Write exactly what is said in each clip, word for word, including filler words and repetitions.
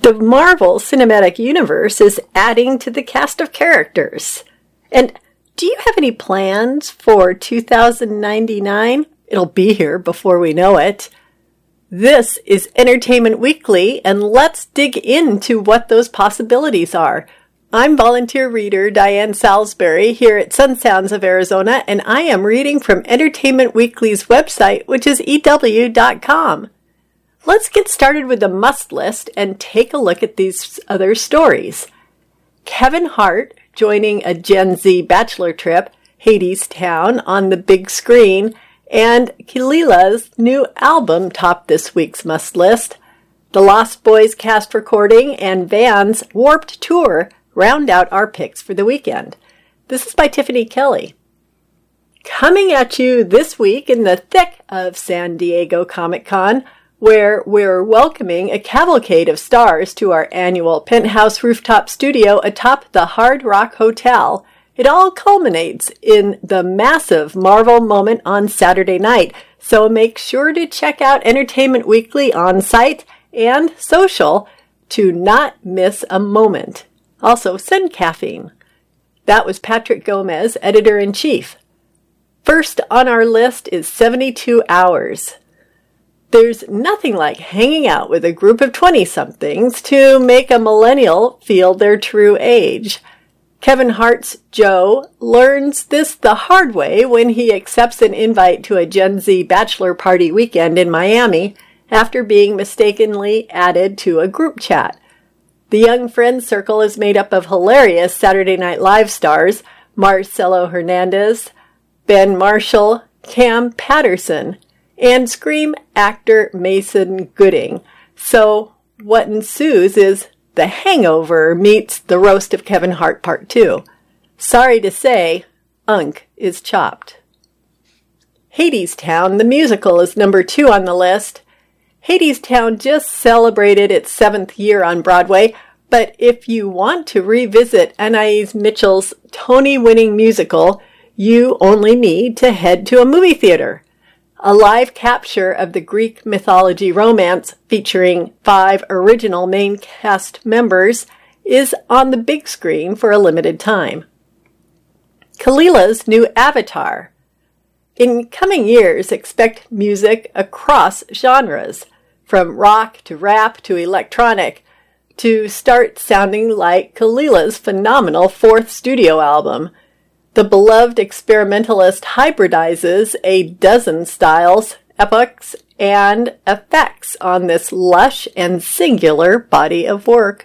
The Marvel Cinematic Universe is adding to the cast of characters. And do you have any plans for two thousand ninety-nine? It'll be here before we know it. This is Entertainment Weekly, and let's dig into what those possibilities are. I'm volunteer reader Diane Salisbury here at Sun Sounds of Arizona, and I am reading from Entertainment Weekly's website, which is E W dot com. Let's get started with the must list and take a look at these other stories. Kevin Hart joining a Gen Z bachelor trip, Hadestown, on the big screen, and Kalila's new album topped this week's must list. The Lost Boys cast recording and Van's Warped Tour round out our picks for the weekend. This is by Tiffany Kelly. Coming at you this week in the thick of San Diego Comic-Con, where we're welcoming a cavalcade of stars to our annual penthouse rooftop studio atop the Hard Rock Hotel. It all culminates in the massive Marvel moment on Saturday night, so make sure to check out Entertainment Weekly on site and social to not miss a moment. Also, send caffeine. That was Patrick Gomez, Editor-in-Chief. First on our list is seventy-two hours. There's nothing like hanging out with a group of twenty-somethings to make a millennial feel their true age. Kevin Hart's Joe learns this the hard way when he accepts an invite to a Gen Z bachelor party weekend in Miami after being mistakenly added to a group chat. The young friend circle is made up of hilarious Saturday Night Live stars Marcelo Hernandez, Ben Marshall, Cam Patterson, and Scream actor Mason Gooding. So what ensues is The Hangover meets The Roast of Kevin Hart Part two. Sorry to say, Unk is chopped. Hadestown, the musical, is number two on the list. Hadestown just celebrated its seventh year on Broadway, but if you want to revisit Anais Mitchell's Tony-winning musical, you only need to head to a movie theater. A live capture of the Greek mythology romance featuring five original main cast members is on the big screen for a limited time. Kalila's new Avatar. In coming years, expect music across genres, from rock to rap to electronic, to start sounding like Kalila's phenomenal fourth studio album. The beloved experimentalist hybridizes a dozen styles, epochs, and effects on this lush and singular body of work.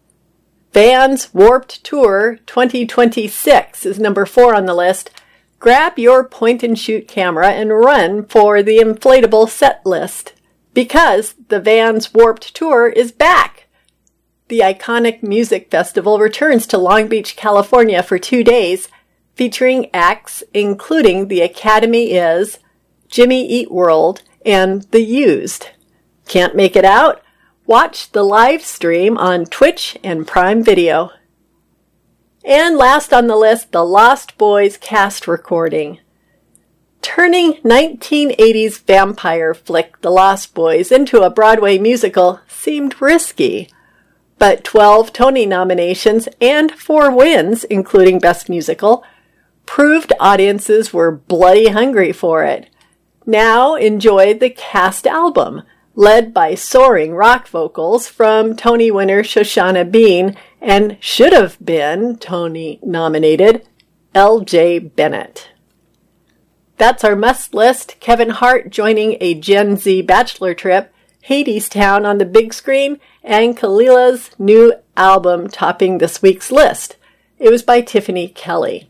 Van's Warped Tour twenty twenty-six is number four on the list. Grab your point-and-shoot camera and run for the inflatable set list, because the Van's Warped Tour is back. The iconic music festival returns to Long Beach, California for two days, featuring acts including The Academy Is, Jimmy Eat World, and The Used. Can't make it out? Watch the live stream on Twitch and Prime Video. And last on the list, the Lost Boys cast recording. Turning nineteen eighties vampire flick The Lost Boys into a Broadway musical seemed risky, but twelve Tony nominations and four wins, including Best Musical, proved audiences were bloody hungry for it. Now enjoy the cast album, led by soaring rock vocals from Tony winner Shoshana Bean and should have been Tony-nominated L J Bennett. That's our must list. Kevin Hart joining a Gen Z bachelor trip, Hadestown on the big screen, and Kalila's new album topping this week's list. It was by Tiffany Kelly.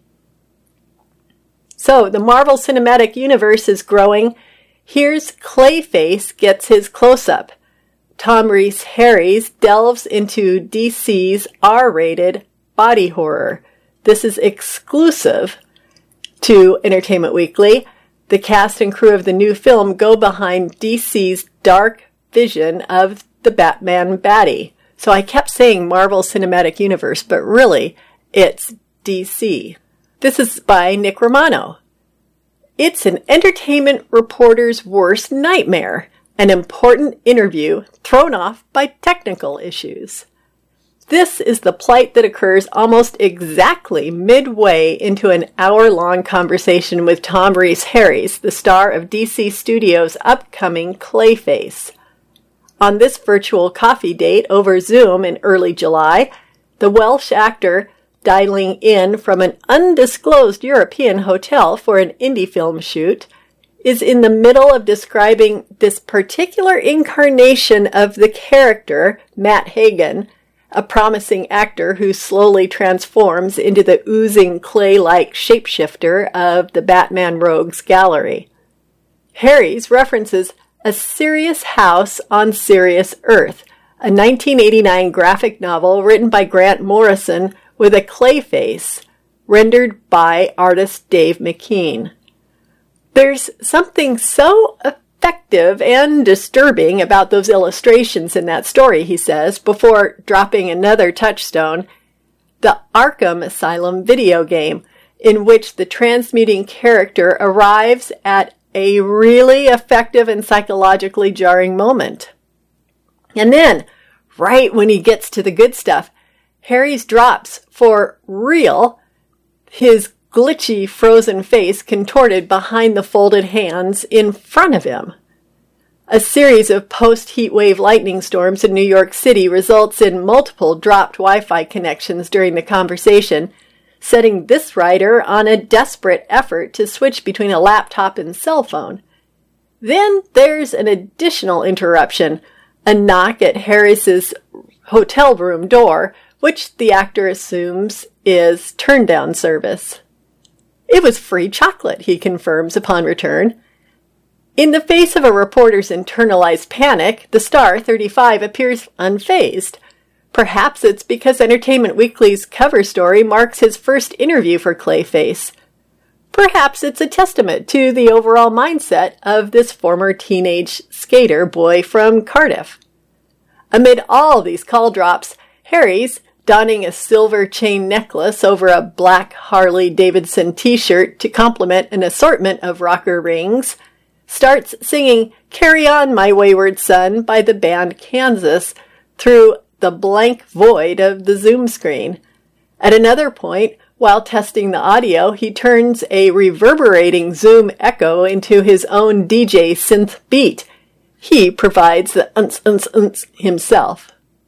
So, the Marvel Cinematic Universe is growing. Here's Clayface gets his close-up. Tom Rhys-Harries delves into D C's R-rated body horror. This is exclusive to Entertainment Weekly. The cast and crew of the new film go behind D C's dark vision of the Batman baddie. So I kept saying Marvel Cinematic Universe, but really, it's D C. This is by Nick Romano. It's an entertainment reporter's worst nightmare. an important interview thrown off by technical issues. This is the plight that occurs almost exactly midway into an hour-long conversation with Tom Rhys-Harries, the star of D C Studios' upcoming Clayface. On this virtual coffee date over Zoom in early July, the Welsh actor, dialing in from an undisclosed European hotel for an indie film shoot, is in the middle of describing this particular incarnation of the character, Matt Hagen, a promising actor who slowly transforms into the oozing clay-like shapeshifter of the Batman Rogues Gallery. Harries references A Serious House on Serious Earth, a nineteen eighty-nine graphic novel written by Grant Morrison with a clay face, rendered by artist Dave McKean. There's something so effective and disturbing about those illustrations in that story, he says, before dropping another touchstone, the Arkham Asylum video game, in which the transmuting character arrives at a really effective and psychologically jarring moment. And then, right when he gets to the good stuff, Harries drops, for real, his glitchy frozen face contorted behind the folded hands in front of him. A series of post-heatwave lightning storms in New York City results in multiple dropped Wi-Fi connections during the conversation, setting this writer on a desperate effort to switch between a laptop and cell phone. Then there's an additional interruption, a knock at Harris's hotel room door, which the actor assumes is turn-down service. It was free chocolate, he confirms upon return. In the face of a reporter's internalized panic, the star, thirty-five, appears unfazed. Perhaps it's because Entertainment Weekly's cover story marks his first interview for Clayface. Perhaps it's a testament to the overall mindset of this former teenage skater boy from Cardiff. Amid all these call drops, Harries, donning a silver chain necklace over a black Harley-Davidson t-shirt to complement an assortment of rocker rings, starts singing Carry On, My Wayward Son by the band Kansas through the blank void of the Zoom screen. At another point, while testing the audio, he turns a reverberating Zoom echo into his own D J synth beat. He provides the unts, unts, unts himself.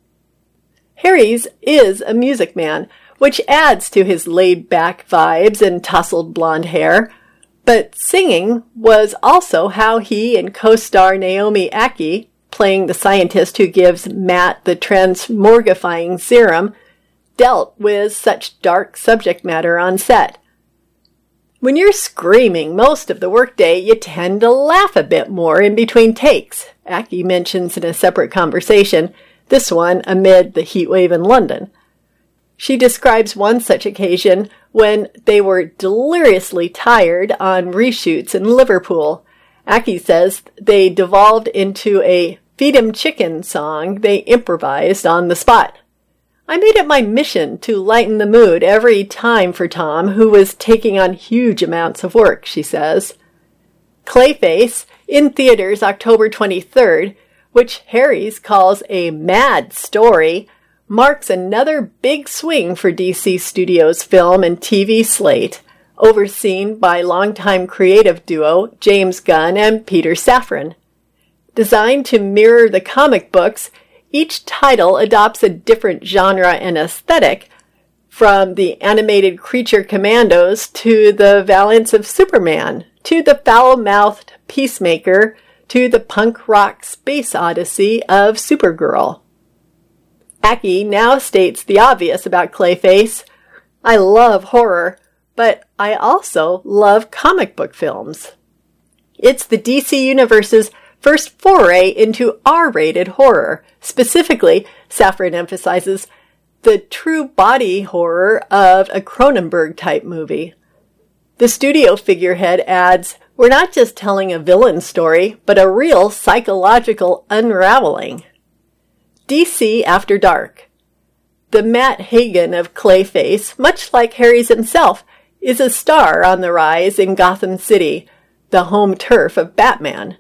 Harries is a music man, which adds to his laid-back vibes and tousled blonde hair, but singing was also how he and co-star Naomi Ackie, playing the scientist who gives Matt the transmorgifying serum, dealt with such dark subject matter on set. When you're screaming most of the workday, you tend to laugh a bit more in between takes, Ackie mentions in a separate conversation, this one amid the heatwave in London. She describes one such occasion when they were deliriously tired on reshoots in Liverpool. Ackie says they devolved into a Feed 'em Chicken song they improvised on the spot. I made it my mission to lighten the mood every time for Tom, who was taking on huge amounts of work, she says. Clayface, in theaters October twenty-third, which Harries calls a mad story, marks another big swing for D C Studios' film and T V slate, overseen by longtime creative duo James Gunn and Peter Safran. Designed to mirror the comic books, each title adopts a different genre and aesthetic, from the animated creature commandos to the Valiance of Superman, to the foul-mouthed Peacemaker, to the punk rock space odyssey of Supergirl. Ackie now states the obvious about Clayface. I love horror, but I also love comic book films. It's the D C Universe's first foray into R-rated horror. Specifically, Safran emphasizes, the true body horror of a Cronenberg-type movie. The studio figurehead adds, we're not just telling a villain story, but a real psychological unraveling. D C After Dark. The Matt Hagen of Clayface, much like Harries himself, is a star on the rise in Gotham City, the home turf of Batman.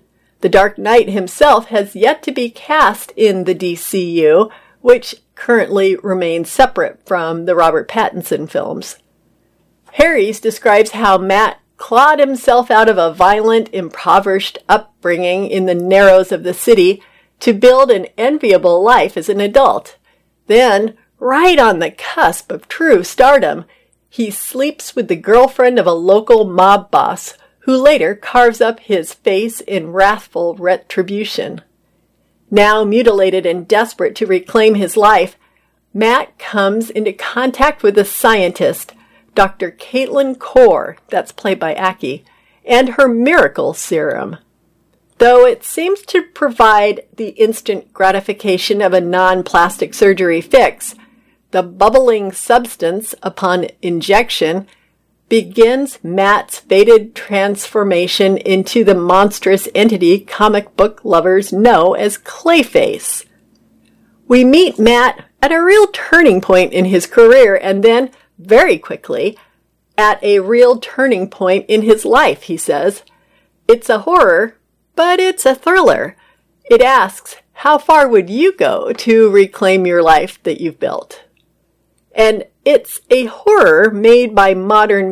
The Dark Knight himself has yet to be cast in the D C U, which currently remains separate from the Robert Pattinson films. Harries describes how Matt clawed himself out of a violent, impoverished upbringing in the narrows of the city to build an enviable life as an adult. Then, right on the cusp of true stardom, he sleeps with the girlfriend of a local mob boss, who later carves up his face in wrathful retribution. Now mutilated and desperate to reclaim his life, Matt comes into contact with a scientist, Doctor Caitlin Core, that's played by Aki, and her miracle serum. Though it seems to provide the instant gratification of a non-plastic surgery fix, the bubbling substance upon injection begins Matt's fated transformation into the monstrous entity comic book lovers know as Clayface. We meet Matt at a real turning point in his career and then, very quickly, at a real turning point in his life, he says. It's a horror, but it's a thriller. It asks, how far would you go to reclaim your life that you've built? And it's a horror made by modern